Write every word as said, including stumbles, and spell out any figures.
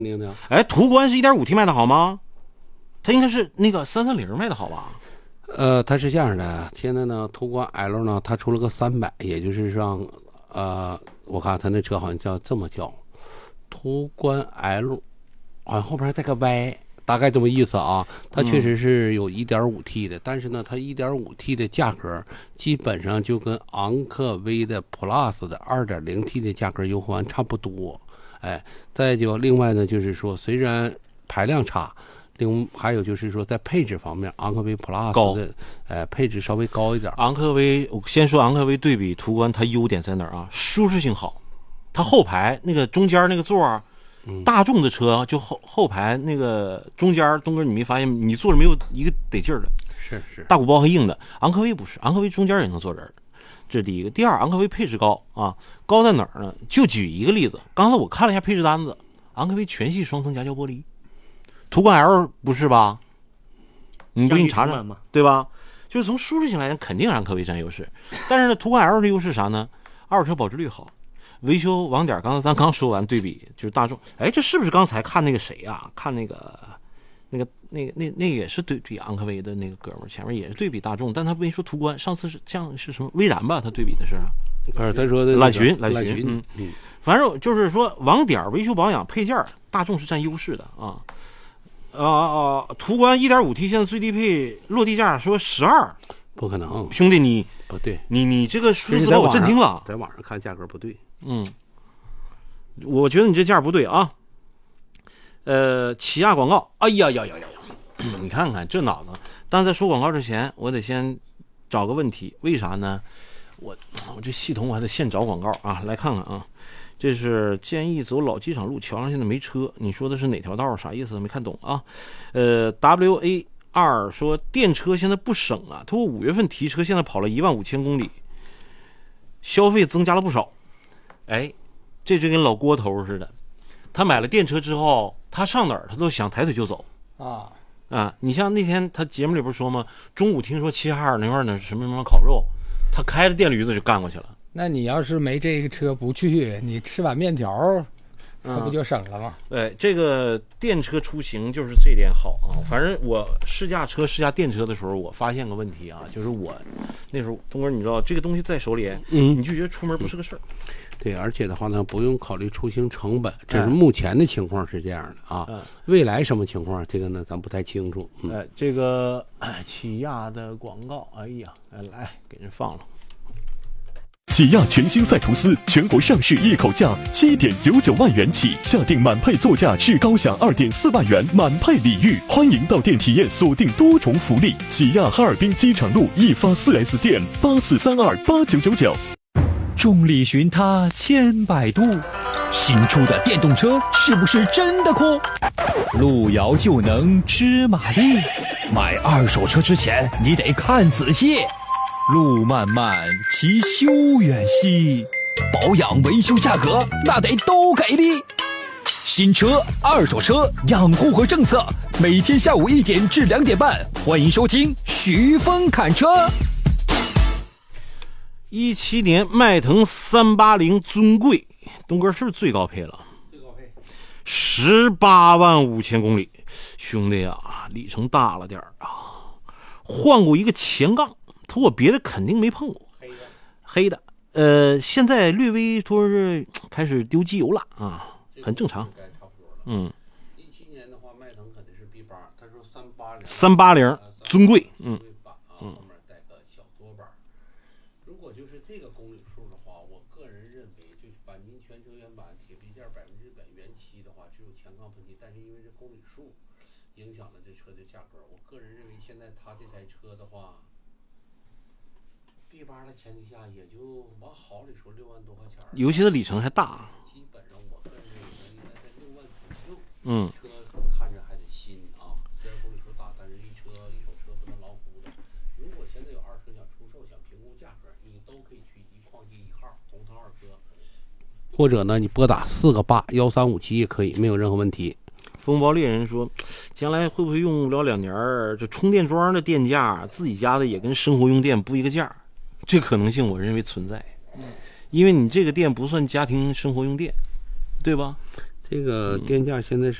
哎，途观是 一点五 T 卖的好吗？它应该是那个三三零卖的好吧？ 呃，它是这样的，现在呢，途观 L 呢，它出了个三百，也就是让呃，我看它那车好像叫这么叫，途观 L， 好像后边带个 Y， 大概这么意思啊。它确实是有 一点五 T 的，嗯、但是呢，它 一点五 T 的价格基本上就跟昂科威的 Plus 的 二点零 T 的价格优惠差不多。哎，再就另外呢，就是说虽然排量差。另还有就是说，在配置方面，昂科威 Plus 的呃配置稍微高一点。 昂科威，我先说昂科威对比途观，它优点在哪儿啊？舒适性好，它后排那个中间那个座儿，嗯、大众的车就后后排那个中间，东哥你没发现你坐着没有一个得劲儿的， 是是大鼓包和硬的。昂科威不是，昂科威中间也能坐人，这是第一个。第二，昂科威配置高啊，高在哪儿呢？就举一个例子，刚才我看了一下配置单子，昂科威全系双层夹胶玻璃。途观 L 不是吧？你不给你查查，对吧？就是从舒适性来讲，肯定昂科威占优势。但是呢，途观 L 的优势啥呢？二手车保值率好，维修网点刚才咱刚说完对比，就是大众。哎，这是不是刚才看那个谁啊？看那个、那个、那个、那那个也是对比昂科威的那个哥们儿，前面也是对比大众，但他没说途观。上次是像是什么威然吧？他对比的是， 不是他说的揽巡，揽巡， 嗯嗯。反正就是说网点、维修保养、配件，大众是占优势的啊。啊啊！途观 一点五 T 现在最低配落地价说十二， 不可能， 兄弟你不对， 你你这个数字把我震惊了。 在网上看价格不对， 嗯，我觉得你这价不对啊。呃，起亚广告，哎呀呀呀呀呀！你看看这脑子。但在说广告之前，我得先找个问题，为啥呢？我我这系统我还得现找广告啊，来看看啊。这是建议走老机场路，桥上现在没车。你说的是哪条道？啥意思？没看懂啊。呃 ，W A 二说电车现在不省啊，他说五月份提车，现在跑了一万五千公里，消费增加了不少。哎，这就跟老郭头似的，他买了电车之后，他上哪儿他都想抬腿就走啊啊！你像那天他节目里不是说吗？中午听说齐齐哈尔那块儿呢什么什么烤肉，他开着电驴子就干过去了。 那你要是没这个车不去，你吃碗面条，那不就省了吗？ 对、嗯，这个电车出行就是这点好啊。反正我试驾车、试驾电车的时候，我发现个问题啊，就是我那时候东哥，你知道这个东西在手里，嗯，你就觉得出门不是个事儿。 对，而且的话呢，不用考虑出行成本，这是目前的情况是这样的啊。嗯、未来什么情况，这个呢，咱不太清楚。 嗯、哎，这个起亚的广告，哎呀，哎来给人放了。 起亚全新赛途斯全国上市一口价七点九九万元起，下定满配座驾至高享二点四万元满配礼遇，欢迎到店体验锁定多重福利。起亚哈尔滨机场路易发 四 S 店八四三二八九九九。 众里寻他千百度，新出的电动车是不是真的酷？路遥就能知马力，买二手车之前你得看仔细。路漫漫其修远兮，保养维修价格那得都给力。新车、二手车养护和政策，每天下午一点至两点半，欢迎收听徐峰侃车。 一七年迈腾三八零尊贵，东哥是不是最高配了？ 最高配， 十八万五千公里，兄弟啊，里程大了点啊，换过一个前杠。他我别的肯定没碰过，黑的，黑的，呃，现在略微说是开始丢机油了啊，很正常。嗯， 一七年的话，迈腾肯定是 B 八，他说三八零， 三八零尊贵，嗯嗯，后面带个小桌板。如果就是这个公里数的话，我个人认为，就是钣金全车原版铁皮件百分之百原漆的话，只有前杠分歧，但是因为这公里数影响了这车的价格。我个人认为，现在他这台车的话。B 八的前提下，也就往好里说六万多块钱， 尤其是里程还大。 基本上我个人认为应该在六万左右。 嗯， 车看着还得新啊，虽然公里数大，但是一车一手车不能老虎的。如果现在有二车想出售，想评估价格，你都可以去一矿机一号同城二车，或者呢，你拨打四个八幺三五七也可以，没有任何问题。 风暴猎人说，将来会不会用不了两年，这充电桩的电价，自己家的也跟生活用电不一个价？这可能性我认为存在，因为你这个电不算家庭生活用电，对吧？ 这个电价现在是。